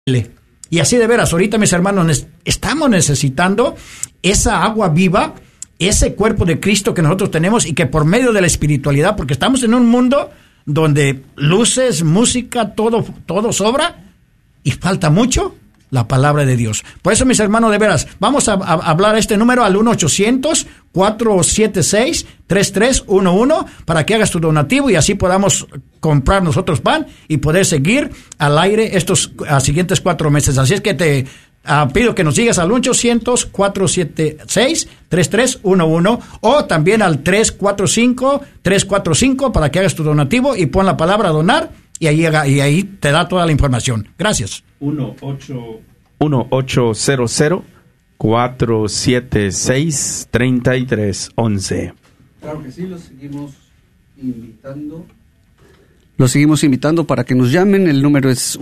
Y así de veras, ahorita mis hermanos, estamos necesitando esa agua viva, ese cuerpo de Cristo que nosotros tenemos y que por medio de la espiritualidad, porque estamos en un mundo donde luces, música, todo sobra y falta mucho la palabra de Dios. Por eso, mis hermanos, de veras, vamos a hablar este número al 1-800-476-3311 para que hagas tu donativo y así podamos comprar nosotros pan y poder seguir al aire estos siguientes 4 meses. Así es que te pido que nos sigas al 1-800-476-3311 o también al 345-345 para que hagas tu donativo y pon la palabra donar y ahí te da toda la información. Gracias. 1-800-476-3311. Claro que sí, los seguimos invitando para que nos llamen. El número es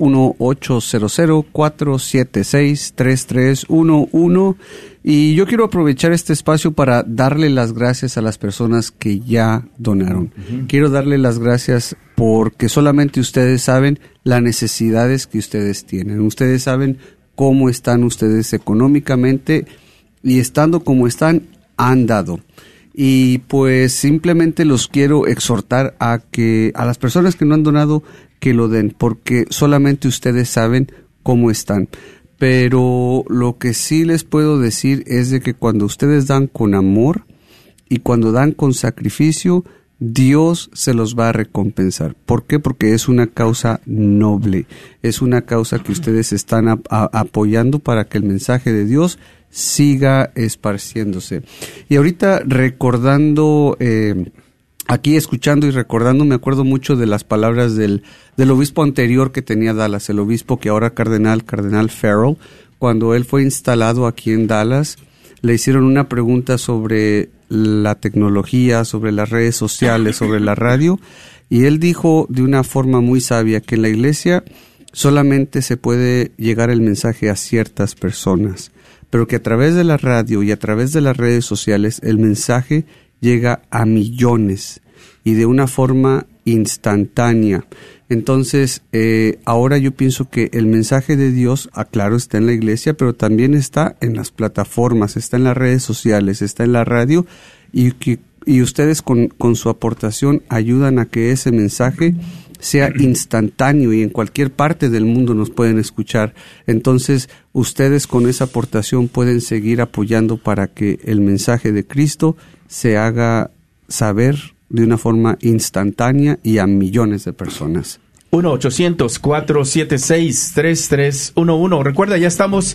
1-800-476-3311. Y yo quiero aprovechar este espacio para darle las gracias a las personas que ya donaron. Quiero darle las gracias porque solamente ustedes saben las necesidades que ustedes tienen. Ustedes saben cómo están ustedes económicamente y estando como están, han dado. Y pues simplemente los quiero exhortar a las personas que no han donado, que lo den, porque solamente ustedes saben cómo están. Pero lo que sí les puedo decir es de que cuando ustedes dan con amor y cuando dan con sacrificio, Dios se los va a recompensar. ¿Por qué? Porque es una causa noble, es una causa que ustedes están apoyando para que el mensaje de Dios siga esparciéndose. Y ahorita recordando, aquí escuchando y recordando, me acuerdo mucho de las palabras del obispo anterior que tenía Dallas, el obispo que ahora cardenal Farrell. Cuando él fue instalado aquí en Dallas, le hicieron una pregunta sobre la tecnología, sobre las redes sociales, sobre la radio, y él dijo de una forma muy sabia que en la iglesia solamente se puede llegar el mensaje a ciertas personas, pero que a través de la radio y a través de las redes sociales el mensaje llega a millones y de una forma instantánea. Entonces, ahora yo pienso que el mensaje de Dios, claro, está en la iglesia, pero también está en las plataformas, está en las redes sociales, está en la radio, y ustedes con su aportación ayudan a que ese mensaje sea instantáneo y en cualquier parte del mundo nos pueden escuchar. Entonces, ustedes con esa aportación pueden seguir apoyando para que el mensaje de Cristo se haga saber de una forma instantánea y a millones de personas. 1-800-476-3311. Recuerda, ya estamos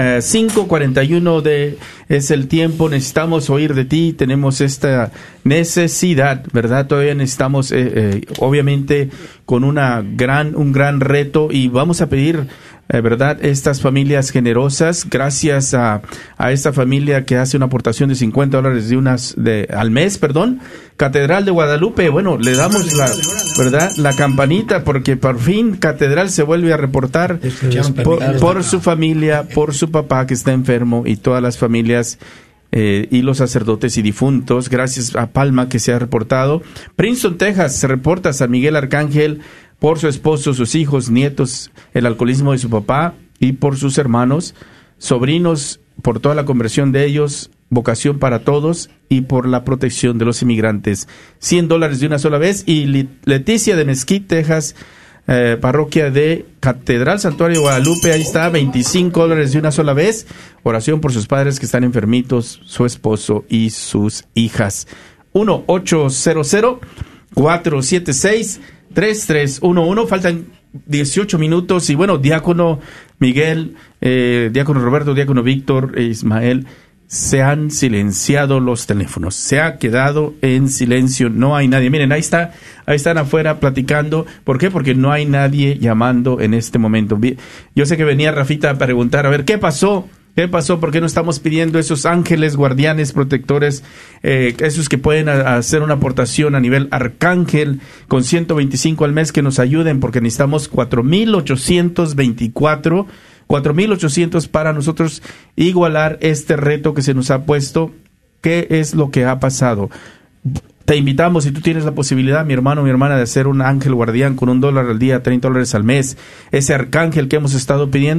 5:41 es el tiempo. Necesitamos oír de ti. Tenemos esta necesidad, ¿verdad? Todavía necesitamos, obviamente, con un gran reto, y vamos a pedir, ¿verdad?, estas familias generosas. Gracias a esta familia que hace una aportación de $50 al mes, Catedral de Guadalupe. Bueno, le damos la campanita, porque por fin Catedral se vuelve a reportar por su familia, por su papá que está enfermo, y todas las familias y los sacerdotes y difuntos. Gracias a Palma, que se ha reportado. Princeton, Texas, se reporta San Miguel Arcángel, por su esposo, sus hijos, nietos, el alcoholismo de su papá, y por sus hermanos, sobrinos, por toda la conversión de ellos, vocación para todos, y por la protección de los inmigrantes. $100 de una sola vez. Y Leticia de Mesquite, Texas, parroquia de Catedral Santuario Guadalupe, ahí está, $25 de una sola vez. Oración por sus padres que están enfermitos, su esposo y sus hijas. 1-800-476-3311. Faltan 18 minutos. Y bueno, diácono Miguel, diácono Roberto, diácono Víctor e Ismael, se han silenciado los teléfonos. Se ha quedado en silencio. No hay nadie. Miren, ahí están afuera platicando. ¿Por qué? Porque no hay nadie llamando en este momento. Yo sé que venía Rafita a preguntar, a ver, ¿qué pasó? ¿Qué pasó? ¿Por qué no estamos pidiendo esos ángeles, guardianes, protectores, esos que pueden hacer una aportación a nivel arcángel con 125 al mes, que nos ayuden? Porque necesitamos 4,824 para nosotros igualar este reto que se nos ha puesto. ¿Qué es lo que ha pasado? te invitamos, si tú tienes la posibilidad, mi hermano, mi hermana, de ser un ángel guardián con $1 al día, $30 al mes, ese arcángel que hemos estado pidiendo,